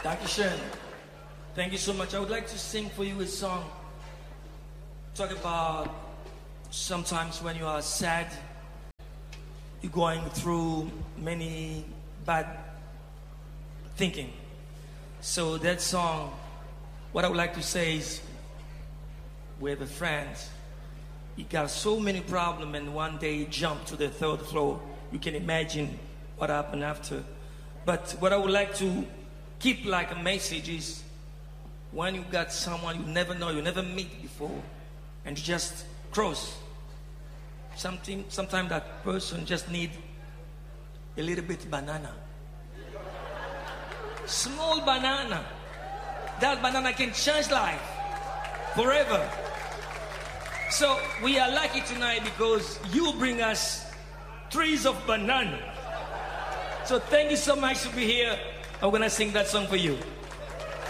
Dankeschön. Thank you so much. I would like to sing for you a song. Talk about sometimes when you are sad, you're going through many bad thinking. So that song, what I would like to say is, we have a friend. He got so many problems, and one day he jumped to the third floor. You can imagine what happened after. But what I would like to keep like a message is, when you got someone you never know, you never meet before, and you just cross. Sometimes that person just need a little bit banana. Small banana. That banana can change life forever. So we are lucky tonight because you bring us trees of banana. So thank you so much to be here. I'm gonna sing that song for you.